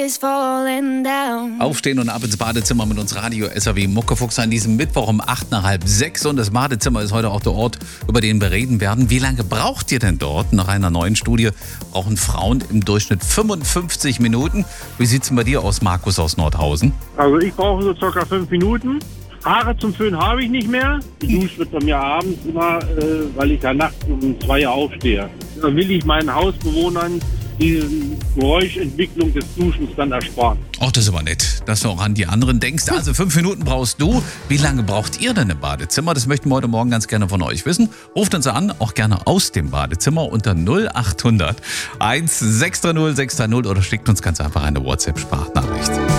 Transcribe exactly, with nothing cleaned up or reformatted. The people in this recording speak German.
is falling down. Aufstehen und ab ins Badezimmer mit uns Radio S R W Muckefuchs an diesem Mittwoch um acht nach halb sechs. Und das Badezimmer ist heute auch der Ort, über den wir reden werden. Wie lange braucht ihr denn dort? Nach einer neuen Studie brauchen Frauen im Durchschnitt fünfundfünfzig Minuten. Wie sieht es denn bei dir aus, Markus aus Nordhausen? Also ich brauche so circa fünf Minuten. Haare zum Föhn habe ich nicht mehr. Die Dusche wird bei mir abends immer, äh, weil ich da nachts um zwei Uhr aufstehe. Da will ich meinen Hausbewohnern diese Geräuschentwicklung des Duschens dann ersparen. Ach, das ist aber nett, dass du auch an die anderen denkst. Also fünf Minuten brauchst du. Wie lange braucht ihr denn im Badezimmer? Das möchten wir heute Morgen ganz gerne von euch wissen. Ruft uns an, auch gerne aus dem Badezimmer unter null acht hundert eins sechs drei null sechs drei null oder schickt uns ganz einfach eine WhatsApp-Sprachnachricht.